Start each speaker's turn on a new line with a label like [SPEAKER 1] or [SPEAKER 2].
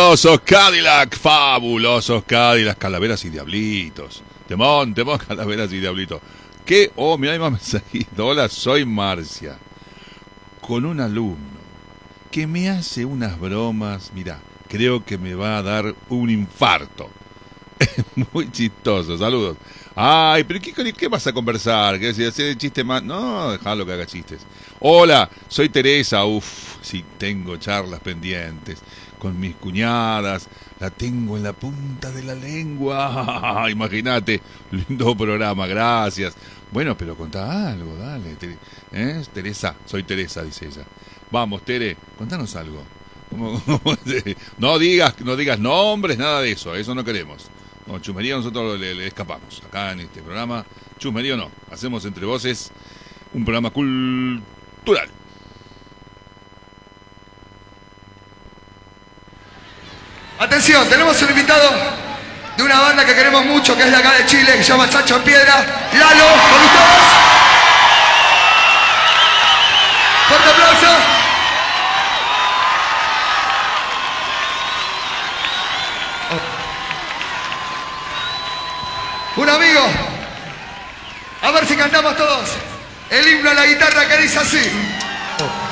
[SPEAKER 1] fabulosos Cadillac, Calaveras y Diablitos. Temón, Calaveras y Diablitos. ¿Qué? Oh, mirá, hay más mensajitos. Hola, soy Marcia. Con un alumno que me hace unas bromas, mirá, creo que me va a dar un infarto. Muy chistoso, saludos. Ay, pero ¿qué vas a conversar? ¿Qué decir? ¿Hacer chiste más? No, dejalo que haga chistes. Hola, soy Teresa. Uf, sí, tengo charlas pendientes con mis cuñadas. La tengo en la punta de la lengua. Imagínate, lindo programa, gracias. Bueno, pero contá algo, dale. Teresa, soy Teresa, dice ella. Vamos, Tere, contanos algo. No digas nombres, nada de eso, eso no queremos. No, chusmería nosotros le escapamos. Acá en este programa, chusmería no. Hacemos entre voces un programa cultural.
[SPEAKER 2] Atención, tenemos un invitado de una banda que queremos mucho, que es de acá de Chile, que se llama Chacho en Piedra. Lalo, con ustedes. Fuerte aplauso. Un amigo. A ver si cantamos todos el himno a la guitarra que dice así.